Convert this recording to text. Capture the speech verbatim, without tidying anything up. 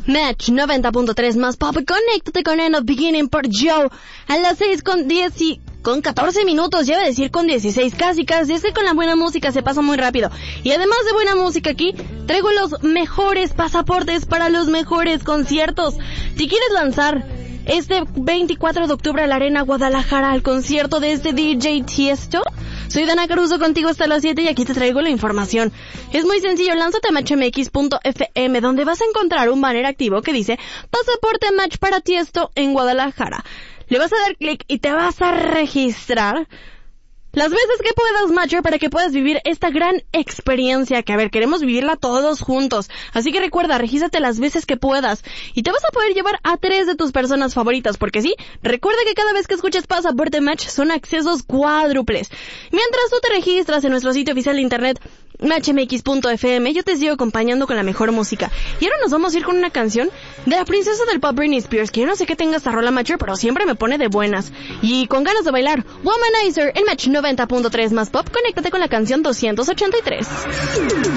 Match noventa punto tres más pop. Conéctate con End of Beginning por Joe. A las seis con diez y... con catorce minutos, ya iba a decir con dieciséis, casi casi. Es que con la buena música se pasa muy rápido. Y además de buena música aquí, traigo los mejores pasaportes para los mejores conciertos. Si quieres lanzar este veinticuatro de octubre a la Arena Guadalajara al concierto de este D J Tiesto, soy Dana Caruso contigo hasta las siete y aquí te traigo la información. Es muy sencillo, lánzate a match m x punto f m donde vas a encontrar un banner activo que dice Pasaporte Match para Tiesto en Guadalajara. Le vas a dar clic y te vas a registrar las veces que puedas, Matcher, para que puedas vivir esta gran experiencia que, a ver, queremos vivirla todos juntos. Así que recuerda, regístrate las veces que puedas y te vas a poder llevar a tres de tus personas favoritas, porque sí, recuerda que cada vez que escuches Pasaporte Match son accesos cuádruples. Mientras tú te registras en nuestro sitio oficial de internet, match m x punto f m, yo te sigo acompañando con la mejor música. Y ahora nos vamos a ir con una canción de la princesa del pop Britney Spears, que yo no sé qué tenga esta rola, Matcher, pero siempre me pone de buenas y con ganas de bailar. Womanizer en Match noventa punto tres más pop. Conéctate con la canción doscientos ochenta y tres.